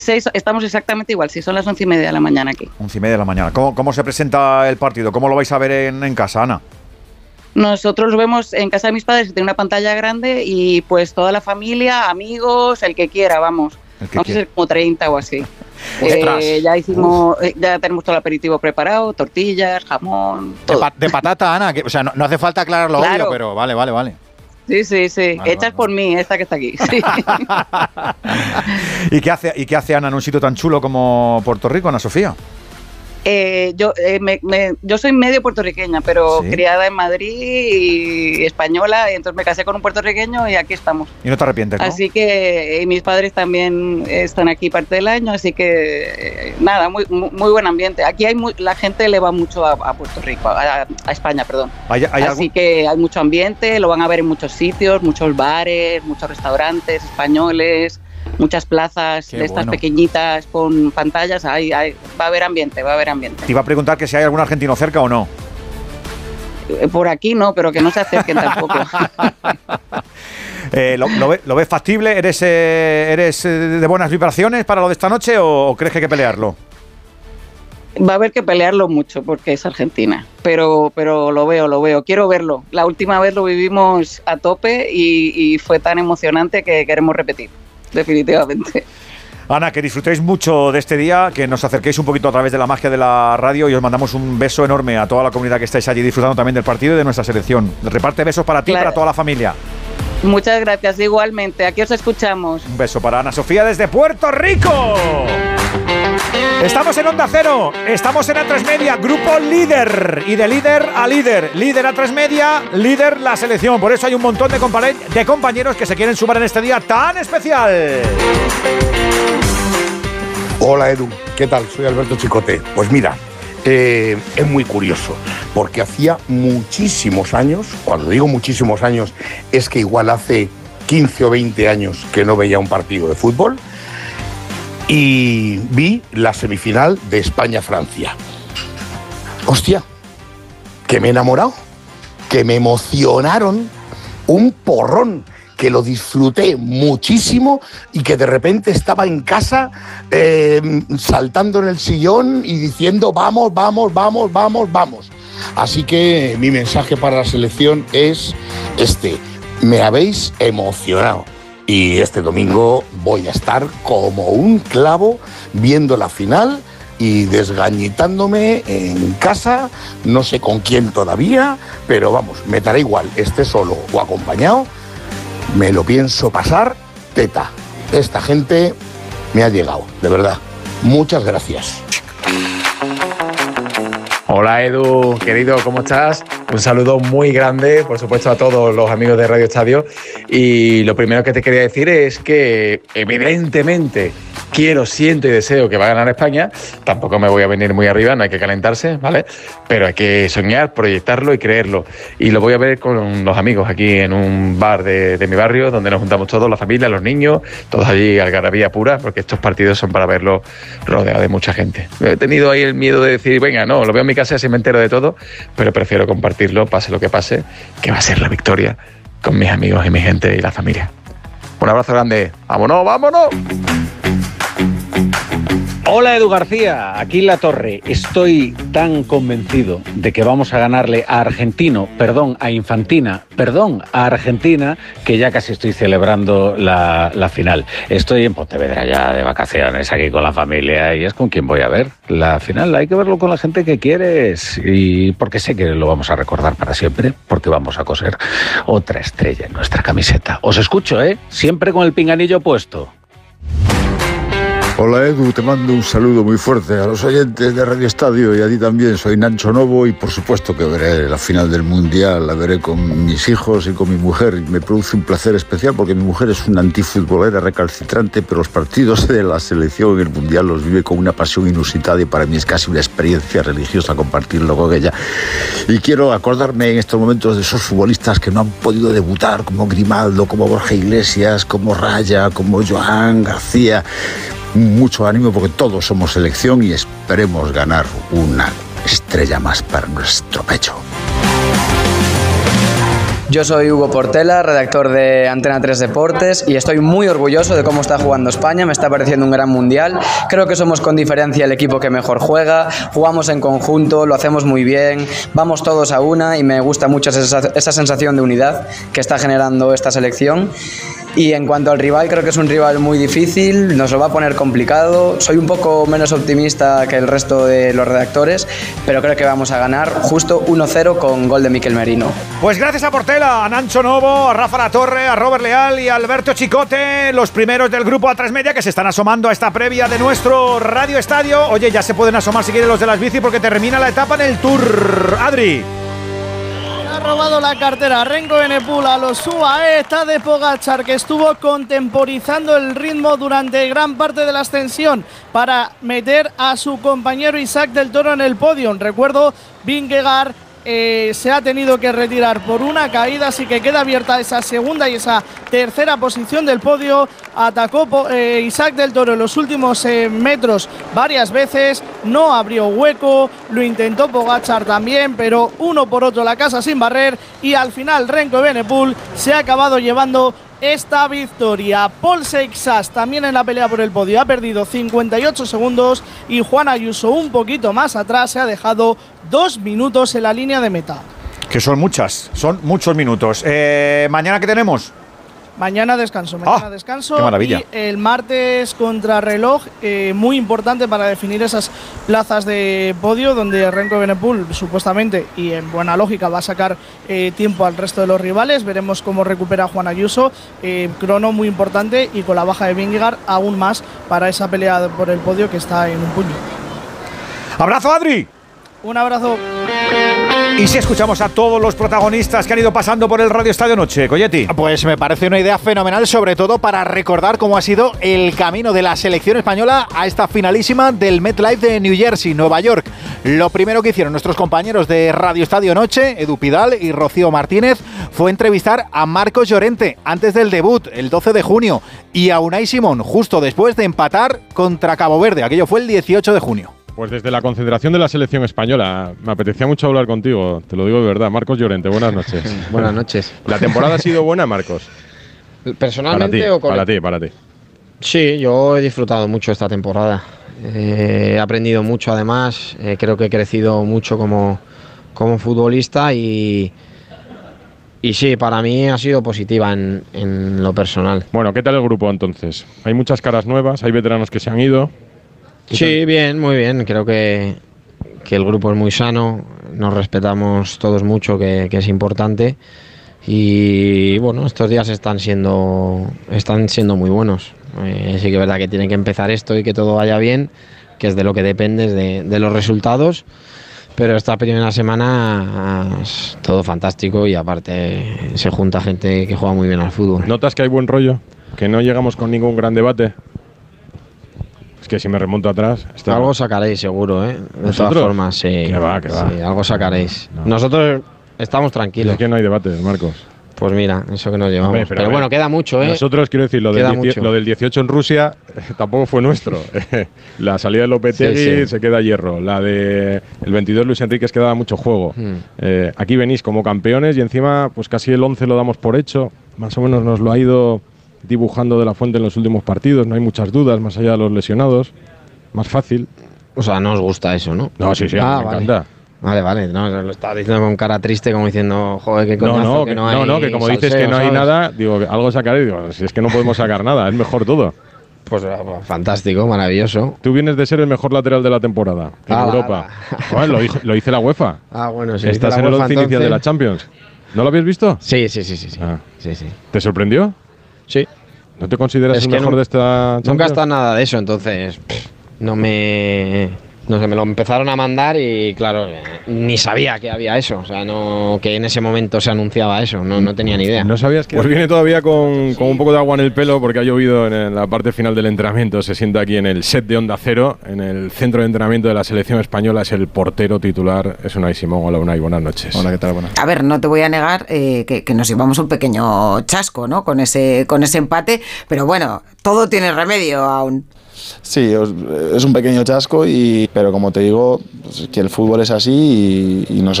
Estamos exactamente igual, sí, son las 11:30 de la mañana aquí. 11:30 de la mañana. ¿Cómo se presenta el partido? ¿Cómo lo vais a ver en casa, Ana? Nosotros lo vemos en casa de mis padres, que tiene una pantalla grande, y pues toda la familia, amigos, el que quiera, vamos. Vamos a ser como 30 o así. Ya tenemos todo el aperitivo preparado, tortillas, jamón, todo. De patata, Ana, o sea, no hace falta aclararlo, claro. Obvio, pero vale. Sí. Vale, hechas por mí, esta que está aquí. Sí. ¿Y qué hace Ana en un sitio tan chulo como Puerto Rico, Ana Sofía? Yo soy medio puertorriqueña, pero ¿sí? Criada en Madrid y española, y entonces me casé con un puertorriqueño y aquí estamos. ¿Y no te arrepientes, no? Así que mis padres también están aquí parte del año, así que nada, muy buen ambiente. Aquí la gente le va mucho a Puerto Rico, a España, perdón. Así que hay mucho ambiente, lo van a ver en muchos sitios, muchos bares, muchos restaurantes españoles, muchas plazas de estas pequeñitas con pantallas. Va a haber ambiente. Te iba a preguntar que si hay algún argentino cerca o no. Por aquí no, pero que no se acerquen tampoco. ¿Lo ves factible? ¿Eres de buenas vibraciones para lo de esta noche o crees que hay que pelearlo? Va a haber que pelearlo mucho porque es Argentina, pero lo veo, quiero verlo. La última vez lo vivimos a tope y fue tan emocionante que queremos repetir. Definitivamente. Ana, que disfrutéis mucho de este día, que nos acerquéis un poquito a través de la magia de la radio y os mandamos un beso enorme a toda la comunidad que estáis allí disfrutando también del partido y de nuestra selección. Reparte besos para ti y para toda la familia. Muchas gracias, igualmente. Aquí os escuchamos. Un beso para Ana Sofía desde Puerto Rico. Estamos en Onda Cero, estamos en A3 Media, grupo líder, y de líder a líder, líder A3 Media, líder la selección. Por eso hay un montón de compañeros que se quieren sumar en este día tan especial. Hola Edu, ¿qué tal? Soy Alberto Chicote. Pues mira, es muy curioso, porque hacía muchísimos años, cuando digo muchísimos años, es que igual hace 15 o 20 años que no veía un partido de fútbol, y vi la semifinal de España-Francia. Hostia, que me he enamorado, que me emocionaron un porrón, que lo disfruté muchísimo y que de repente estaba en casa saltando en el sillón y diciendo vamos. Así que mi mensaje para la selección es me habéis emocionado. Y este domingo voy a estar como un clavo viendo la final y desgañitándome en casa, no sé con quién todavía, pero vamos, me dará igual, esté solo o acompañado, me lo pienso pasar teta. Esta gente me ha llegado, de verdad. Muchas gracias. Hola Edu, querido, ¿cómo estás? Un saludo muy grande, por supuesto, a todos los amigos de Radio Estadio. Y lo primero que te quería decir es que, evidentemente, siento y deseo que va a ganar España. Tampoco me voy a venir muy arriba, no hay que calentarse, ¿vale? Pero hay que soñar, proyectarlo y creerlo. Y lo voy a ver con los amigos aquí en un bar de mi barrio, donde nos juntamos todos, la familia, los niños, todos allí algarabía pura, porque estos partidos son para verlo rodeado de mucha gente. He tenido ahí el miedo de decir, venga, no, lo veo en mi casa, así me entero de todo, pero prefiero compartirlo, pase lo que pase, que va a ser la victoria con mis amigos y mi gente y la familia. Un abrazo grande. ¡Vámonos, vámonos! Hola Edu García, aquí en La Torre. Estoy tan convencido de que vamos a ganarle a Argentina, que ya casi estoy celebrando la final. Estoy en Pontevedra ya de vacaciones aquí con la familia y es con quien voy a ver la final. Hay que verlo con la gente que quieres y porque sé que lo vamos a recordar para siempre, porque vamos a coser otra estrella en nuestra camiseta. Os escucho, siempre con el pinganillo puesto. Hola Edu, te mando un saludo muy fuerte a los oyentes de Radio Estadio y a ti también. Soy Nacho Novo y por supuesto que veré la final del Mundial, la veré con mis hijos y con mi mujer. Me produce un placer especial porque mi mujer es una antifutbolera recalcitrante, pero los partidos de la selección en el Mundial los vive con una pasión inusitada y para mí es casi una experiencia religiosa compartirlo con ella. Y quiero acordarme en estos momentos de esos futbolistas que no han podido debutar, como Grimaldo, como Borja Iglesias, como Raya, como Joan García. Mucho ánimo porque todos somos selección y esperemos ganar una estrella más para nuestro pecho. Yo soy Hugo Portela, redactor de Antena 3 Deportes, y estoy muy orgulloso de cómo está jugando España. Me está pareciendo un gran mundial. Creo que somos con diferencia el equipo que mejor juega, jugamos en conjunto, lo hacemos muy bien, vamos todos a una y me gusta mucho esa sensación de unidad que está generando esta selección. Y en cuanto al rival, creo que es un rival muy difícil, nos lo va a poner complicado. Soy un poco menos optimista que el resto de los redactores, pero creo que vamos a ganar justo 1-0 con gol de Mikel Merino. Pues gracias a Portela, a Nacho Novo, a Rafa Latorre, a Robert Leal y a Alberto Chicote, los primeros del grupo A3 Media que se están asomando a esta previa de nuestro Radio Estadio. Oye, ya se pueden asomar si quieren los de las bici porque termina la etapa en el Tour. Adri. Ha robado la cartera Renko Evenepoel a los UAE. Tadej Pogačar, que estuvo contemporizando el ritmo durante gran parte de la ascensión para meter a su compañero Isaac del Toro en el podio. Recuerdo, Vingegaard se ha tenido que retirar por una caída, así que queda abierta esa segunda y esa tercera posición del podio. Atacó Isaac del Toro en los últimos metros varias veces, no abrió hueco, lo intentó Pogačar también, pero uno por otro la casa sin barrer, y al final Renko Evenepoel se ha acabado llevando esta victoria. Paul Seixas también en la pelea por el podio ha perdido 58 segundos y Juan Ayuso un poquito más atrás se ha dejado 2 minutos en la línea de meta. Que son muchos minutos. ¿Mañana qué tenemos? Mañana descanso, qué maravilla. Y el martes contrarreloj, muy importante para definir esas plazas de podio, donde Renko Evenepoel supuestamente y en buena lógica va a sacar tiempo al resto de los rivales. Veremos cómo recupera Juan Ayuso, crono muy importante, y con la baja de Vingegaard aún más para esa pelea por el podio que está en un puño. ¡Abrazo, Adri! Un abrazo. ¿Y si escuchamos a todos los protagonistas que han ido pasando por el Radio Estadio Noche, Colletti? Pues me parece una idea fenomenal, sobre todo para recordar cómo ha sido el camino de la selección española a esta finalísima del MetLife de New Jersey, Nueva York. Lo primero que hicieron nuestros compañeros de Radio Estadio Noche, Edu Pidal y Rocío Martínez, fue entrevistar a Marcos Llorente antes del debut, el 12 de junio, y a Unai Simón justo después de empatar contra Cabo Verde. Aquello fue el 18 de junio. Pues desde la concentración de la selección española, me apetecía mucho hablar contigo, te lo digo de verdad. Marcos Llorente, buenas noches. Buenas noches. ¿La temporada ha sido buena, Marcos? ¿Personalmente para ti, Para ti. Sí, yo he disfrutado mucho esta temporada. He aprendido mucho, además. Creo que he crecido mucho como futbolista y sí, para mí ha sido positiva en lo personal. Bueno, ¿qué tal el grupo entonces? Hay muchas caras nuevas, hay veteranos que se han ido. Sí, bien, muy bien. Creo que el grupo es muy sano, nos respetamos todos mucho, que es importante. Y bueno, estos días están siendo muy buenos. Sí que es verdad que tiene que empezar esto y que todo vaya bien, que es de lo que dependes de los resultados. Pero esta primera semana es todo fantástico y aparte se junta gente que juega muy bien al fútbol. ¿Notas que hay buen rollo? ¿Que no llegamos con ningún gran debate? Es que si me remonto atrás... Algo sacaréis seguro, ¿eh? De todas formas, sí. Que va. Sí, algo sacaréis. No. Nosotros estamos tranquilos. Es que no hay debate, Marcos. Pues mira, eso que nos llevamos. Hombre, pero bueno, queda mucho, ¿eh? Nosotros, quiero decir, lo del 18 en Rusia tampoco fue nuestro. La salida de Lopetegui se queda hierro. La de el 22 Luis Enríquez quedaba mucho juego. Aquí venís como campeones y encima pues casi el 11 lo damos por hecho. Más o menos nos lo ha ido dibujando De la Fuente en los últimos partidos. No hay muchas dudas, más allá de los lesionados. Más fácil. O sea, no os gusta eso, ¿no? No, sí, me encanta. Vale, no, lo estaba diciendo con cara triste, como diciendo, joder, qué coñazo, que no hay. No, que como salseo, dices que no hay nada, digo, algo sacaré, digo, si es que no podemos sacar nada, es mejor todo. Pues fantástico, maravilloso. Tú vienes de ser el mejor lateral de la temporada en Europa. Bueno, lo dice la UEFA. Bueno, sí. Estás en el 11 inicial de la Champions. ¿No lo habías visto? Sí. Sí. ¿Te sorprendió? Sí. ¿No te consideras el mejor de esta Champions? Nunca está nada de eso, entonces no sé, me lo empezaron a mandar y claro, ni sabía que había eso, o sea, no que en ese momento se anunciaba eso, no tenía ni idea. ¿No sabías que...? Pues viene todavía con un poco de agua en el pelo porque ha llovido en la parte final del entrenamiento, se sienta aquí en el set de Onda Cero, en el centro de entrenamiento de la selección española, es el portero titular, es Unai Simón. Hola Unai, buenas noches. Hola, ¿qué tal? Buenas. A ver, no te voy a negar que nos llevamos un pequeño chasco, ¿no? Con ese empate, pero bueno, todo tiene remedio aún. Sí, es un pequeño chasco, pero como te digo, pues que el fútbol es así y nos